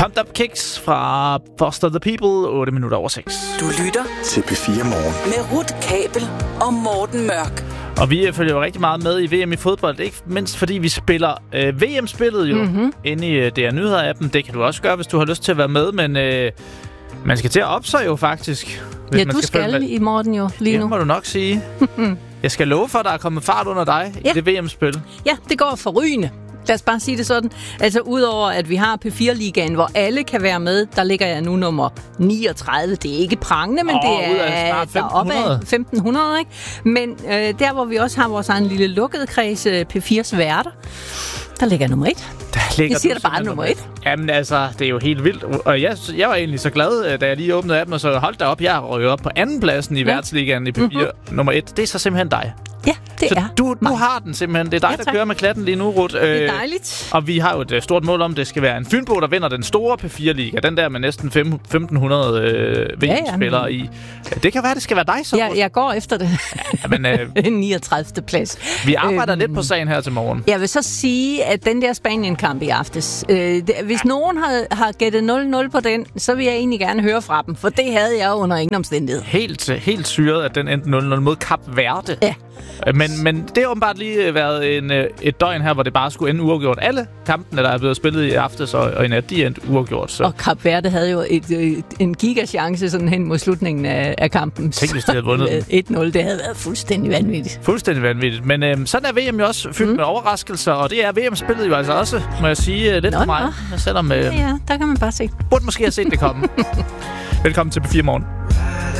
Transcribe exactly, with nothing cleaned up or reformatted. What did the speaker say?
Pumped Up Kicks fra Foster the People, otte minutter over seks. Du lytter til P fire Morgen med Ruth Kabel og Morten Mørk. Og vi følger jo rigtig meget med i V M i fodbold, ikke mindst fordi vi spiller øh, V M-spillet jo mm-hmm. inde i øh, D R Nyheder-appen. Det kan du også gøre, hvis du har lyst til at være med, men øh, man skal til at opsige jo faktisk. Ja, du skal, skal i Morten jo lige nu. Det må du nok sige. Jeg skal love for, at der er kommet fart under dig ja. i det V M-spil. Ja, det går forrygende. Lad os bare sige det sådan. Altså, udover at vi har P fire Ligaen, hvor alle kan være med, der ligger jeg nu nummer niogtredive. Det er ikke prangende, men oh, det er deroppe af femten hundrede, ikke? Men øh, der, hvor vi også har vores egen lille lukkede kreds, P fires værter, der ligger nummer et. Der ligger jeg siger der bare nummer et. Jamen altså, det er jo helt vildt. Og jeg, jeg var egentlig så glad, da jeg lige åbnede appen, og så holdt der op. Jeg røg op på andenpladsen i ja. værtsligaen i P fire mm-hmm. nummer et. Det er så simpelthen dig. Ja, det så er. Du, du har den simpelthen. Det er dig, ja, der kører med klatten lige nu, Ruth. Det er dejligt. Og vi har jo et stort mål om, det skal være en Fynbo, der vinder den store P fire Liga. Den der med næsten femten hundrede øh, V M-spillere ja, ja. i. Det kan være, det skal være dig så. Ja, jeg går efter det. Ja, men, øh, niogtredivte plads. Vi arbejder øhm, lidt på sagen her til morgen. Jeg vil så sige, at den der Spanien-kamp i aftes, øh, det, hvis nogen har, har gættet nul nul på den, så vil jeg egentlig gerne høre fra dem. For det havde jeg under ingen omstændighed. Helt, helt syret, at den endte nul nul mod Kap Verde. Ja. Men, men det har åbenbart lige været en, et døgn her, hvor det bare skulle ende uafgjort. Alle kampene, der er blevet spillet i aftes og, og i nat, de endte uafgjort. Så. Og Kap Verde havde jo et, et, en gigachance sådan hen mod slutningen af, af kampen. Tænk, hvis de havde vundet et nul, det havde været fuldstændig vanvittigt. Fuldstændig vanvittigt. Men øhm, sådan er V M jo også fyldt mm. med overraskelser, og det er V M-spillet jo altså også, må jeg sige, lidt nå, for mig. Nå. Selvom, øh, ja, ja, der kan man bare se. Burde måske have set det komme. Velkommen til P fire Morgen.